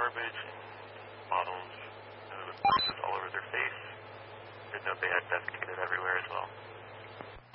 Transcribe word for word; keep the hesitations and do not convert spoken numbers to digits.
garbage and bottles, you know, the places all over their face.